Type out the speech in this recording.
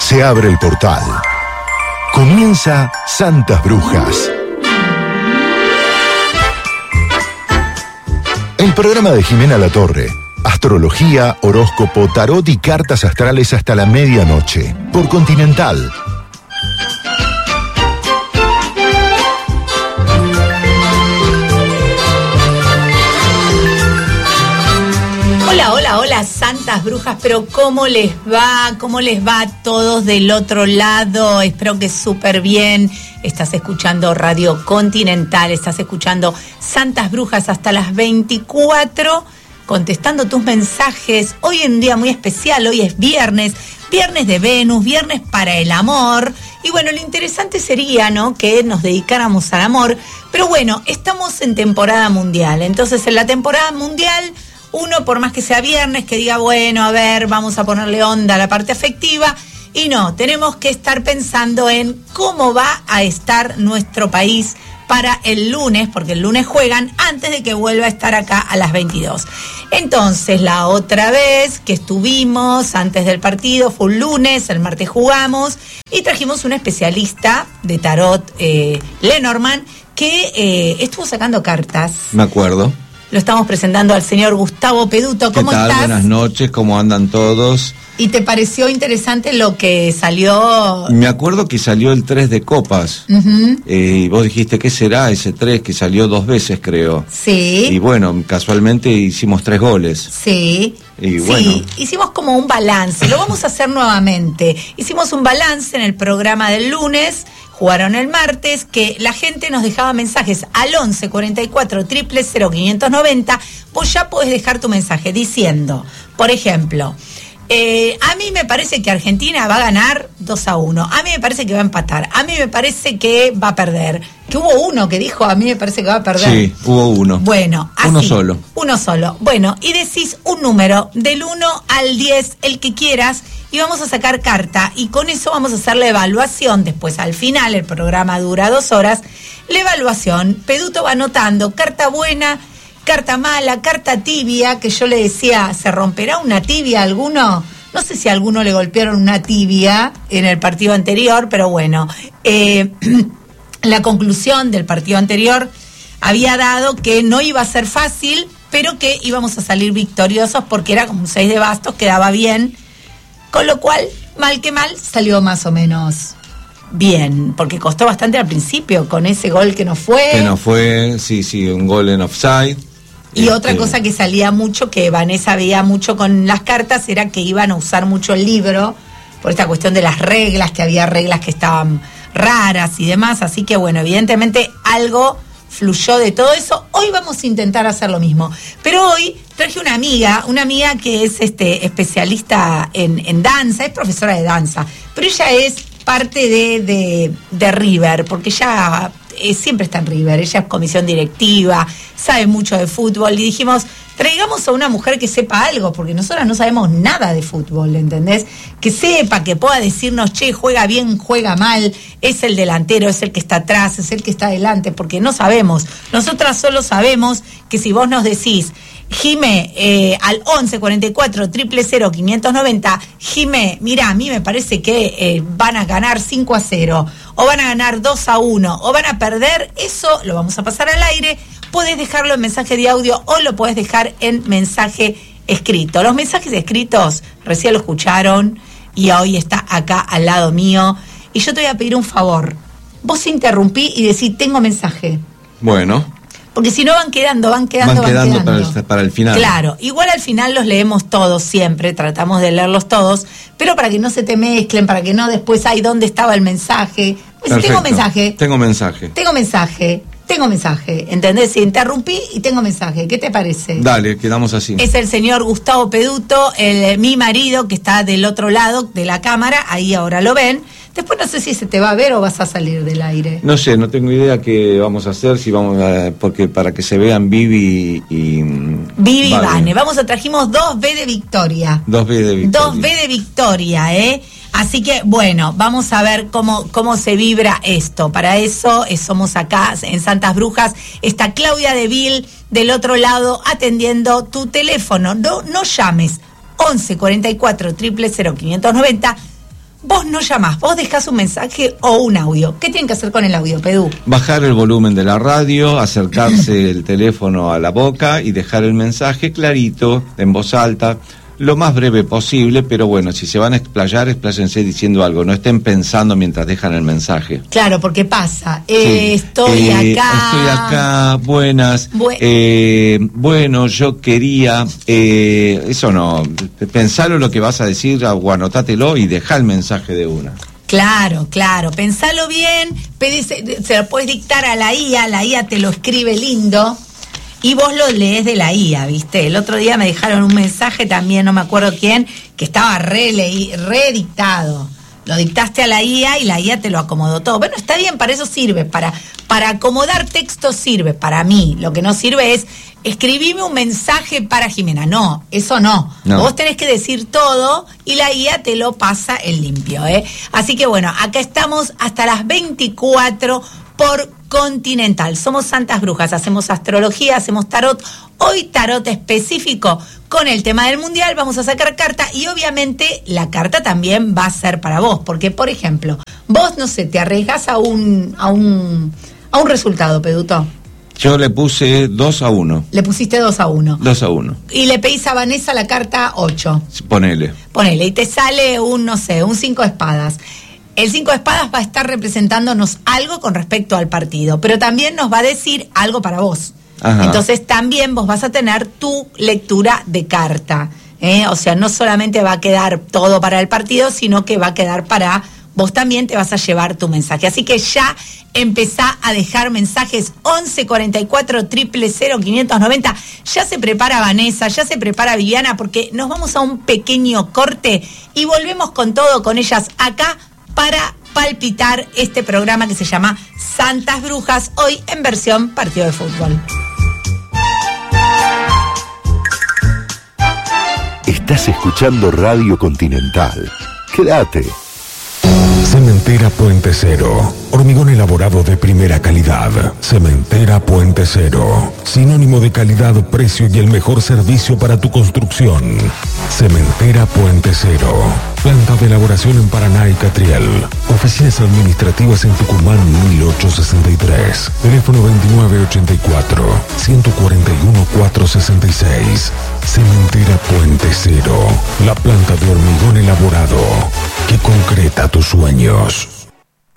Se abre el portal. Comienza Santas Brujas. El programa de Jimena Latorre. Astrología, horóscopo, tarot y cartas astrales hasta la medianoche. Por Continental. Hola, santas brujas, pero ¿cómo les va? ¿Cómo les va a todos del otro lado? Espero que súper bien. Estás escuchando Radio Continental, estás escuchando Santas Brujas hasta las 24, contestando tus mensajes. Hoy es un día muy especial, hoy es viernes de Venus, viernes para el amor. Y bueno, lo interesante sería, ¿no?, que nos dedicáramos al amor. Pero bueno, estamos en temporada mundial, entonces en la temporada mundial... Uno, por más que sea viernes, que diga, bueno, a ver, vamos a ponerle onda a la parte afectiva. Y no, tenemos que estar pensando en cómo va a estar nuestro país para el lunes, porque el lunes juegan antes de que vuelva a estar acá a las 22. Entonces, la otra vez que estuvimos antes del partido fue un lunes, el martes jugamos y trajimos un especialista de tarot, Lenormand, que estuvo sacando cartas. Me acuerdo. Lo estamos presentando al señor Gustavo Peduto. ¿Cómo estás? Buenas noches, ¿cómo andan todos? ¿Y te pareció interesante lo que salió? Me acuerdo que salió el 3 de copas. Uh-huh. Y vos dijiste, ¿qué será ese 3? Que salió 2 veces, creo. Sí. Y bueno, casualmente hicimos 3 goles. Sí. Y bueno. Sí, hicimos como un balance. Lo vamos a hacer nuevamente. Hicimos un balance en el programa del lunes. Jugaron el martes, que la gente nos dejaba mensajes al 11 44 000 590. Vos ya podés dejar tu mensaje diciendo, por ejemplo, a mí me parece que Argentina va a ganar 2-1. A mí me parece que va a empatar. A mí me parece que va a perder. Que hubo uno que dijo, a mí me parece que va a perder. Sí, hubo uno. Bueno, así. Uno solo. Bueno, y decís un número del 1 al 10, el que quieras, y vamos a sacar carta. Y con eso vamos a hacer la evaluación. Después, al final, el programa dura 2 horas. La evaluación, Peduto va anotando carta buena, carta mala, carta tibia, que yo le decía, ¿se romperá una tibia a alguno? No sé si a alguno le golpearon una tibia en el partido anterior, pero bueno, la conclusión del partido anterior había dado que no iba a ser fácil, pero que íbamos a salir victoriosos porque era como un 6 de bastos, quedaba bien, con lo cual, mal que mal, salió más o menos bien, porque costó bastante al principio con ese gol que no fue. Sí, un gol en offside. Y otra cosa que salía mucho, que Vanessa veía mucho con las cartas, era que iban a usar mucho el libro por esta cuestión de las reglas, que había reglas que estaban raras y demás, así que bueno, evidentemente algo fluyó de todo eso. Hoy vamos a intentar hacer lo mismo, pero hoy traje una amiga que es especialista en danza, es profesora de danza, pero ella es parte de River, porque ella siempre está en River, ella es comisión directiva, sabe mucho de fútbol, y dijimos, traigamos a una mujer que sepa algo, porque nosotras no sabemos nada de fútbol, ¿entendés? Que sepa, que pueda decirnos, che, juega bien, juega mal, es el delantero, es el que está atrás, es el que está adelante, porque no sabemos. Nosotras solo sabemos que si vos nos decís, Jimé, al 11 44 000 590, Jimé, mirá, a mí me parece que van a ganar 5-0, o van a ganar 2-1, o van a perder, eso lo vamos a pasar al aire. Podés dejarlo en mensaje de audio o lo podés dejar en mensaje escrito. Los mensajes escritos recién lo escucharon y hoy está acá al lado mío. Y yo te voy a pedir un favor. Vos interrumpí y decís, tengo mensaje. Bueno. Porque si no van quedando. Para el final. Claro, igual al final los leemos todos siempre, tratamos de leerlos todos, pero para que no se te mezclen, para que no después, ¿dónde estaba el mensaje? Pues tengo mensaje, ¿entendés? Si interrumpí y tengo mensaje, ¿qué te parece? Dale, quedamos así. Es el señor Gustavo Peduto, mi marido, que está del otro lado de la cámara, ahí ahora lo ven. Después no sé si se te va a ver o vas a salir del aire. No sé, no tengo idea qué vamos a hacer, si vamos a, porque para que se vean Vivi y Vane. Trajimos 2B de Victoria. 2B de Victoria, Así que, bueno, vamos a ver cómo se vibra esto. Para eso somos acá en Santas Brujas. Está Claudia Deville del otro lado atendiendo tu teléfono. No llames. 11 44 000 590. vos no llamás, vos dejás un mensaje o un audio. ¿Qué tienen que hacer con el audio, Pedú? Bajar el volumen de la radio, acercarse el teléfono a la boca y dejar el mensaje clarito, en voz alta, lo más breve posible, pero bueno, si se van a explayar, expláyense diciendo algo, no estén pensando mientras dejan el mensaje. Claro, porque pasa, Sí. estoy acá, buenas, bueno, yo quería, eso no, pensalo lo que vas a decir o anotátelo y dejá el mensaje de una. Claro, pensalo bien, se lo puedes dictar a la IA te lo escribe lindo. Y vos lo lees de la IA, ¿viste? El otro día me dejaron un mensaje también, no me acuerdo quién, que estaba redictado. Lo dictaste a la IA y la IA te lo acomodó todo. Bueno, está bien, para eso sirve, para acomodar texto sirve. Para mí, lo que no sirve es escribime un mensaje para Jimena. No, eso no. Vos tenés que decir todo y la IA te lo pasa en limpio, ¿eh? Así que bueno, acá estamos hasta las 24 por Continental. Somos Santas Brujas, hacemos astrología, hacemos tarot. Hoy tarot específico con el tema del mundial. Vamos a sacar carta y obviamente la carta también va a ser para vos. Porque, por ejemplo, vos, no sé, te arriesgás a un resultado, Peduto. Yo le puse 2-1. Le pusiste 2-1. 2-1. Y le pedís a Vanessa la carta 8. Ponele. Y te sale un 5 de espadas. El 5 de espadas va a estar representándonos algo con respecto al partido, pero también nos va a decir algo para vos. Ajá. Entonces también vos vas a tener tu lectura de carta. O sea, no solamente va a quedar todo para el partido, sino que va a quedar para vos también, te vas a llevar tu mensaje. Así que ya empezá a dejar mensajes 11 44 000 590. Ya se prepara Vanessa, ya se prepara Viviana, porque nos vamos a un pequeño corte y volvemos con todo con ellas acá para palpitar este programa que se llama Santas Brujas, hoy en versión partido de fútbol. Estás escuchando Radio Continental. Quédate. Cementera Puente Cero. Hormigón elaborado de primera calidad. Cementera Puente Cero. Sinónimo de calidad, precio y el mejor servicio para tu construcción. Cementera Puente Cero. Planta de elaboración en Paraná y Catriel. Oficinas administrativas en Tucumán 1863. Teléfono 2984-141-466. Cementera Puente Cero. La planta de hormigón elaborado que concreta tus sueños.